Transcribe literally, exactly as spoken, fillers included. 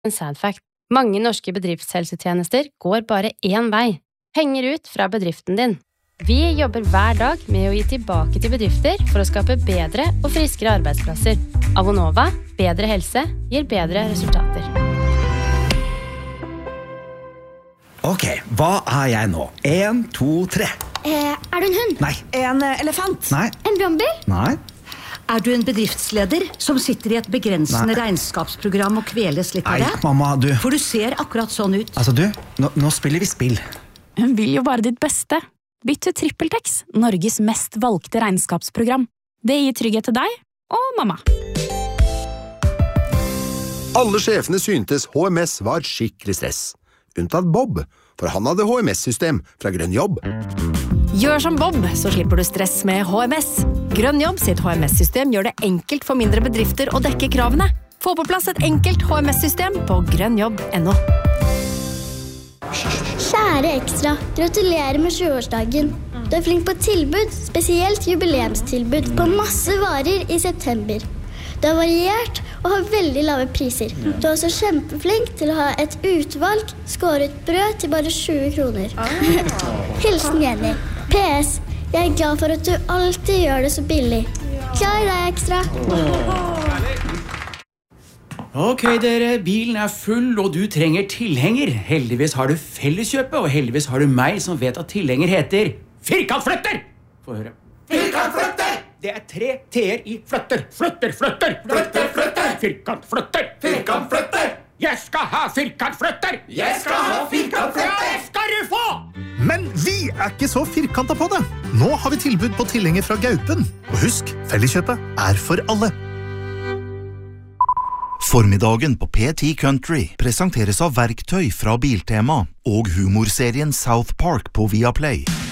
En sad fact. Mange norske bedriftshelsetjenester går bare én vei. Penger ut fra bedriften din. Vi jobber hver dag med å gi tilbake til bedrifter for å skape bedre og friskere arbeidsplasser. Avonova, bedre helse, gir bedre resultater. Ok, hva er jeg nå? En, to, tre. Eh, er du en hund? Nei. En eh, elefant? Nei. En brannbil? Nei. Er du en bedriftsleder som sitter i et begrensende Nei. regnskapsprogram og kveles litt av Nei, det? mamma, du. For du ser akkurat sånn ut. Altså, du, nå, nå spiller vi spill. Hun vil jo bare ditt beste. Bytt til TrippelTex, Norges mest valgte regnskapsprogram. Det gir trygghet til deg og mamma. Alle sjefene syntes H M S var skikkelig stress. Unntatt Bob, for han hadde H M S-system fra Grønn Jobb. Gjør som Bob, så slipper du stress med H M S. Grønn Jobb sitt H M S-system gjør det enkelt for mindre bedrifter å dekke kravene. Få på plass et enkelt H M S-system på grønnjobb punktum no. Kjære Ekstra, gratulerer med tjueårsdagen. Du er flink på tilbud, spesielt jubileumstilbud på masse varer i september. Du er variert og har veldig lave priser. Du er også kjempeflink til å ha et utvalg skåret brød til bare tjue kroner. Hilsen Jenny. P S. Jeg er glad for at du alltid gjør det så billig. Klar deg, Ekstra. Ok, dere, bilen er full, og du trenger tilhenger. Heldigvis har du felleskjøpet, og heldigvis har du meg som vet at tilhenger heter firkantflytter! Få høre. Firkantflytter! Det er tre t-er i flytter. Flytter, flytter! Flytter, flytter! Firkantflytter! Firkantflytter! Jeg skal ha firkantflytter! Jeg skal ha firkantflytter! Ja, det skal du få! Men vi er ikke så firkantet på det. Nå har vi tilbud på tilhenger fra Gaupen. Og husk, felleskjøpet er for alle. Formiddagen på P ti Country presenteres av verktøy fra Biltema og humorserien South Park på Viaplay.